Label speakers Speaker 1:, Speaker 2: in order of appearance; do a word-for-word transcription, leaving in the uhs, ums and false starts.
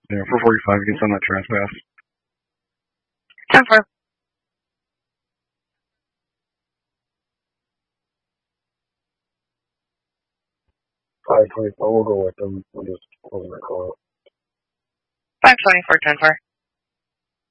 Speaker 1: Yeah, four forty-five, you can send that trespass.
Speaker 2: ten four.
Speaker 3: five twenty-four, we'll go with them. We'll just close the call.
Speaker 2: five twenty-four, ten four.